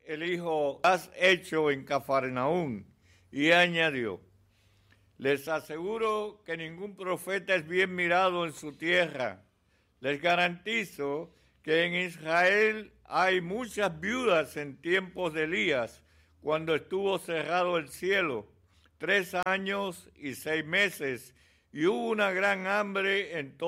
el hijo has hecho en Cafarnaúm? Y añadió, les aseguro que ningún profeta es bien mirado en su tierra. Les garantizo que en Israel hay muchas viudas en tiempos de Elías, cuando estuvo cerrado el cielo, 3 años y 6 meses, y hubo una gran hambre en todo